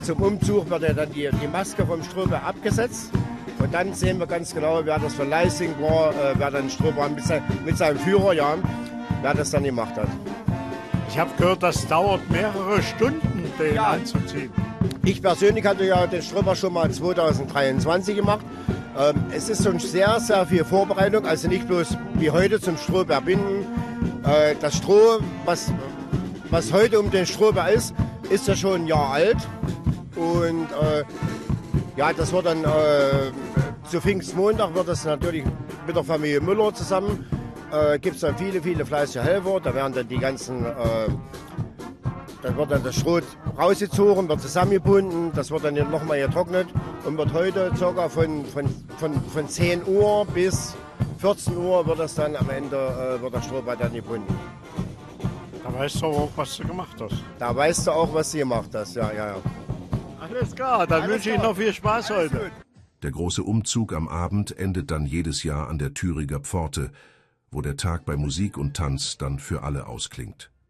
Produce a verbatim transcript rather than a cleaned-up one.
Zum Umzug wird ja dann die, die Maske vom Ströber abgesetzt. Und dann sehen wir ganz genau, wer das von Leising war, äh, wer dann Ströber mit, sein, mit seinem Führer, ja, wer das dann gemacht hat. Ich habe gehört, das dauert mehrere Stunden, den ja. anzuziehen. Ich persönlich hatte ja den Ströber schon mal zweitausenddreiundzwanzig gemacht. Ähm, es ist schon sehr, sehr viel Vorbereitung, also nicht bloß wie heute zum Ströber binden. Äh, das Stroh, was, was heute um den Ströber ist, ist ja schon ein Jahr alt. Und äh, ja, das wird dann äh, zu Pfingstmontag wird das natürlich mit der Familie Müller zusammen. Äh, gibt es dann viele, viele fleißige Helfer. Da werden dann die ganzen, äh, dann wird dann das Schrot rausgezogen, wird zusammengebunden. Das wird dann nochmal getrocknet und wird heute ca. von, von, von, von zehn Uhr bis vierzehn Uhr wird das dann am Ende äh, wird der Strohball dann gebunden. Da weißt du auch, was du gemacht hast. Da weißt du auch, was du gemacht hast, ja, ja, ja. Alles klar, dann wünsche ich Ihnen noch viel Spaß Alles heute. gut. Der große Umzug am Abend endet dann jedes Jahr an der Thüringer Pforte, wo der Tag bei Musik und Tanz dann für alle ausklingt.